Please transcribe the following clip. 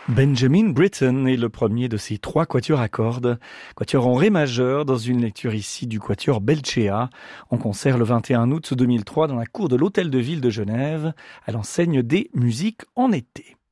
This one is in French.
Benjamin Britten est le premier de ces trois quatuors à cordes, quatuor en ré majeur dans une lecture ici du quatuor Belcea, en concert le 21 août 2003 dans la cour de l'Hôtel de Ville de Genève, à l'enseigne des musiques en été.